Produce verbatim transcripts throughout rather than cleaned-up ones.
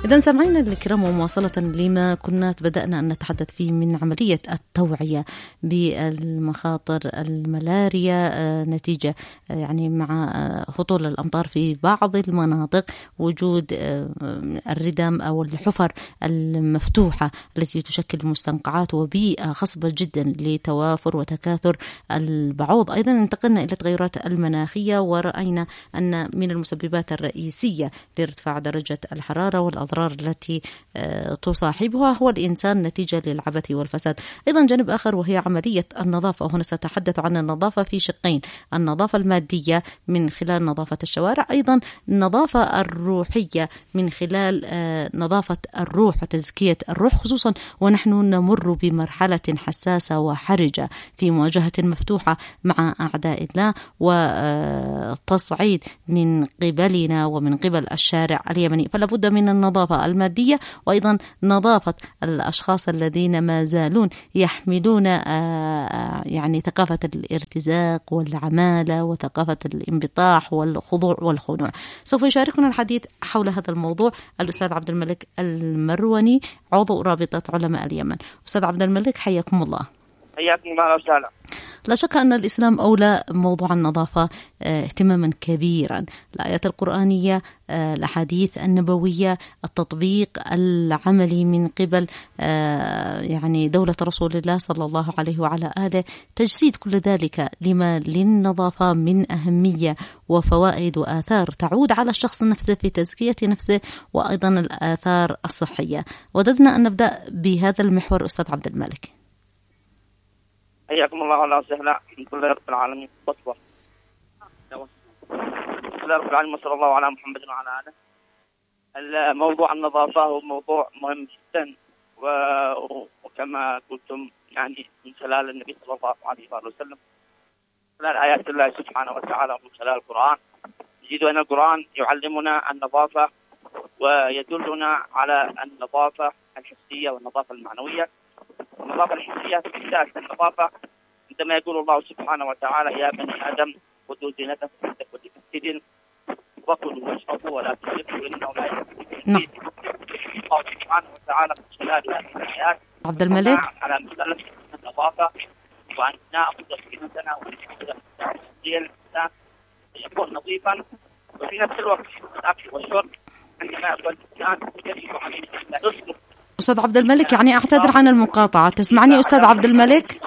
إذا سمعينا الكرام ومواصلة لما كنا بدأنا أن نتحدث فيه من عملية التوعية بالمخاطر الملاريا نتيجة يعني مع هطول الأمطار في بعض المناطق، وجود الردم أو الحفر المفتوحة التي تشكل مستنقعات وبيئة خصبة جدا لتوافر وتكاثر البعوض. أيضا انتقلنا إلى التغيرات المناخية ورأينا أن من المسببات الرئيسية لارتفاع درجة الحرارة والأضرار التي تصاحبها هو الإنسان نتيجة للعبث والفساد. أيضا جانب آخر وهي عملية النظافة، وهنا سأتحدث عن النظافة في شقين: النظافة المادية من خلال نظافة الشوارع، أيضا النظافة الروحية من خلال نظافة الروح وتزكية الروح، خصوصا ونحن نمر بمرحلة حساسة وحرجة في مواجهة مفتوحة مع أعداء الله وتصعيد من قبلنا ومن قبل الشارع اليمني. فلا بد من النظافة المادية وأيضا نظافة الأشخاص الذين ما زالون يحملون يعني ثقافة الارتزاق والعمالة وثقافة الانبطاح والخضوع والخنوع. سوف يشاركنا الحديث حول هذا الموضوع الأستاذ عبد الملك المروني، عضو رابطة علماء اليمن. أستاذ عبد الملك حياكم الله. حياكم الله وسهلا. لا شك أن الإسلام أولى موضوع النظافة اهتماما كبيرا، الآيات القرآنية، الأحاديث النبوية، التطبيق العملي من قبل يعني دولة رسول الله صلى الله عليه وعلى آله، تجسيد كل ذلك لما للنظافة من أهمية وفوائد وآثار تعود على الشخص نفسه في تزكية نفسه وأيضا الآثار الصحية. وددنا أن نبدأ بهذا المحور أستاذ عبد الملك. حياكم الله وعلى وسهلا. الحمد لله رب العالمين والصلاة رب العالمين وصلى الله على محمد وعلى آله. الموضوع النظافة هو موضوع مهم جدا، وكما قلتم يعني من خلال النبي صلى الله عليه وسلم، خلال آيات الله سبحانه وتعالى ومن خلال القرآن، نجد أن القرآن يعلمنا النظافة ويدلنا على النظافة الحسية والنظافة المعنوية. النظافة الحسية تحتاج النظافة عندما يقول الله سبحانه وتعالى: يا بني آدم خذوا زينتكم عند كل مسجد وكلوا واشربوا ولا تسرفوا إنه لا يحب المسرفين. الله سبحانه وتعالى من خلال هذه الآيات عبد الملك على مسألة النظافة، وأن نأخذ زينتنا ونأخذ الإنسان يكون نظيفا، وفي نفس الوقت الأكل والشرب عندما يأكل الإنسان يجب عليه أن لا يسرف. أستاذ عبد الملك يعني أعتذر عن المقاطعة، تسمعني أستاذ عبد الملك؟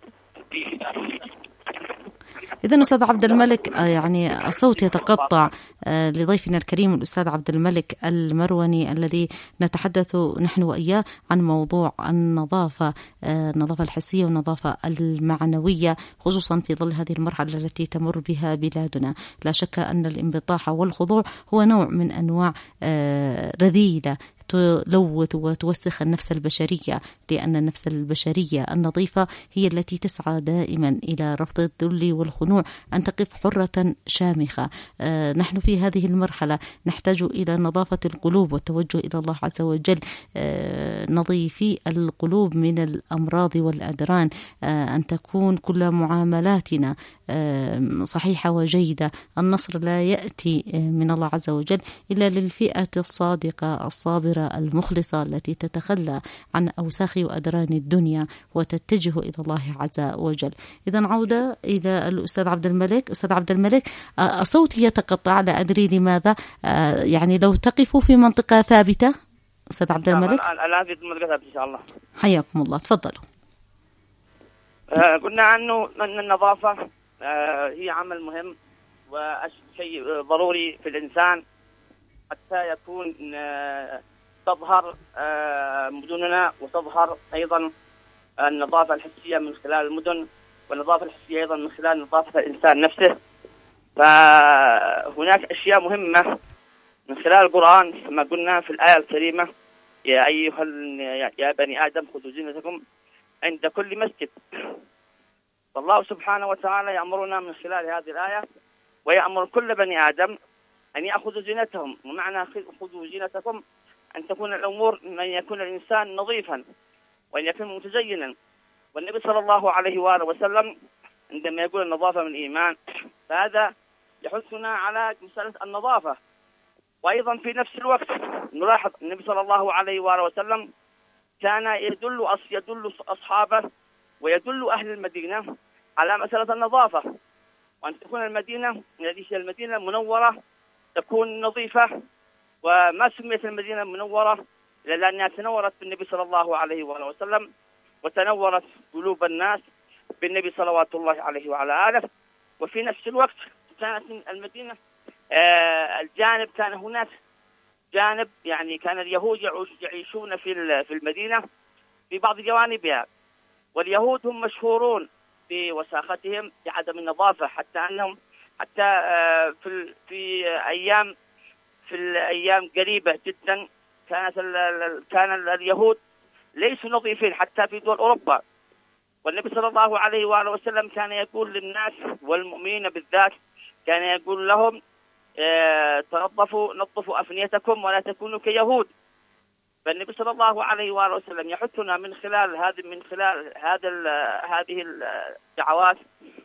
إذن أستاذ عبد الملك يعني الصوت يتقطع لضيفنا الكريم الأستاذ عبد الملك المروني الذي نتحدث نحن وإياه عن موضوع النظافة، النظافة الحسية والنظافة المعنوية، خصوصا في ظل هذه المرحلة التي تمر بها بلادنا. لا شك أن الانبطاح والخضوع هو نوع من أنواع رذيلة تلوث وتوسخ النفس البشرية، لأن النفس البشرية النظيفة هي التي تسعى دائما إلى رفض الذل والخنوع، أن تقف حرة شامخة. آه نحن في هذه المرحلة نحتاج إلى نظافة القلوب والتوجه إلى الله عز وجل، آه نظيفي القلوب من الأمراض والأدران، آه أن تكون كل معاملاتنا آه صحيحة وجيدة. النصر لا يأتي من الله عز وجل إلا للفئة الصادقة الصابرة المخلصة التي تتخلى عن أوساخ وأدران الدنيا وتتجه إلى الله عز وجل. إذن عودة إلى الأستاذ عبد الملك. أستاذ عبد الملك صوتي يتقطع، لا أدري لماذا، يعني لو تقفوا في منطقة ثابتة. أستاذ عبد الملك الآن في منطقة ثابتة إن شاء الله. حياكم الله، تفضلوا. آه قلنا عنه من النظافة آه هي عمل مهم وشيء ضروري في الإنسان حتى يكون آه تظهر مدننا وتظهر أيضا النظافة الحسية من خلال المدن، والنظافة الحسية أيضا من خلال نظافة الإنسان نفسه. فهناك أشياء مهمة من خلال القرآن كما قلنا في الآية الكريمة: يا أيها يا بني آدم خذوا زينتكم عند كل مسجد. فالله سبحانه وتعالى يأمرنا من خلال هذه الآية ويأمر كل بني آدم أن يأخذوا زينتهم، ومعنى خذوا زينتكم أن تكون الأمور أن يكون الإنسان نظيفا وأن يكون متزينا. والنبي صلى الله عليه وآله وسلم عندما يقول النظافة من الإيمان، فهذا يحثنا على مسألة النظافة. وأيضا في نفس الوقت نلاحظ النبي صلى الله عليه وآله وسلم كان يدل يدل أصحابه ويدل أهل المدينة على مسألة النظافة، وأن تكون المدينة هذه المدينة منورة تكون نظيفة. وما سميت المدينة منورة إلا لأنها تنورت بالنبي صلى الله عليه وآله وسلم، وتنورت قلوب الناس بالنبي صلوات الله عليه وعلى آله. وفي نفس الوقت كانت المدينة آه الجانب كان هناك جانب يعني كان اليهود يعيشون في في المدينة في بعض جوانبها، واليهود هم مشهورون بوساختهم بعدم النظافة، حتى أنهم حتى آه في في أيام في الأيام قريبة جدا كانت كان اليهود ليسوا نظيفين حتى في دول أوروبا. والنبي صلى الله عليه وآله وسلم كان يقول للناس والمؤمنين بالذات، كان يقول لهم اه تنظفوا نظفوا أفنيتكم ولا تكونوا كيهود. فالنبي صلى الله عليه وآله وسلم يحثنا من خلال هذه من خلال هذا هذه الدعوات